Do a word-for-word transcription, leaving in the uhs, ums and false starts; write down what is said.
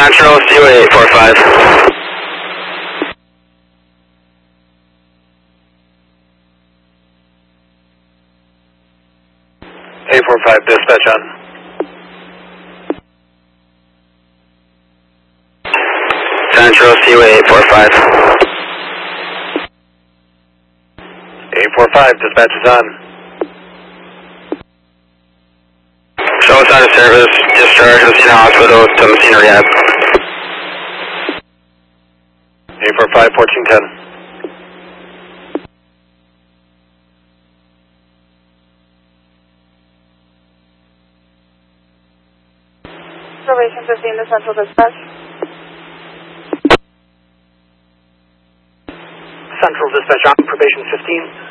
Central, C O A eight four five. eight four five, dispatch on. Central, C O A eight four five. eight four five, dispatch is on. Show us out of service, discharge Messina Hospital to Messina Rehab. eight four five, fourteen ten. Probation fifteen to Central Dispatch. Central Dispatch on, probation fifteen.